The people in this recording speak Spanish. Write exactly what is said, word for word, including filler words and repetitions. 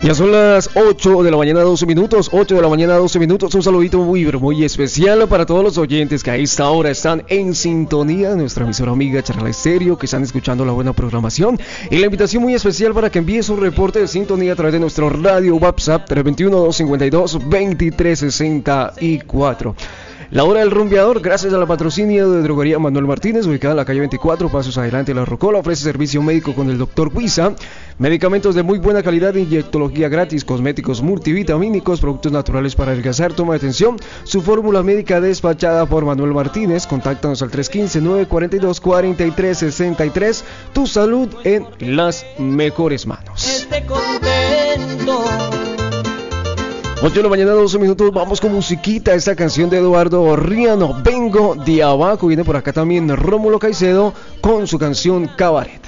Ya son las ocho de la mañana, doce minutos, ocho de la mañana, doce minutos. Un saludito muy, muy especial para todos los oyentes que a esta hora están en sintonía de nuestra emisora amiga Charla Estéreo, que están escuchando la buena programación. Y la invitación muy especial para que envíe su reporte de sintonía a través de nuestro radio WhatsApp tres dos uno, dos cinco dos, dos tres seis cuatro. La hora del rumbeador, gracias a la patrocinio de Droguería Manuel Martínez, ubicada en la calle veinticuatro, pasos adelante de La Rocola, ofrece servicio médico con el doctor Huiza, medicamentos de muy buena calidad, inyectología gratis, cosméticos multivitamínicos, productos naturales para adelgazar. Toma atención, su fórmula médica despachada por Manuel Martínez. Contáctanos al tres uno cinco, nueve cuatro dos, cuatro tres seis tres. Tu salud en las mejores manos. Esté contento. ocho de la mañana, doce minutos, vamos con musiquita. Esta canción de Eduardo Riano, Vengo de Abajo. Viene por acá también Rómulo Caicedo con su canción Cabaret.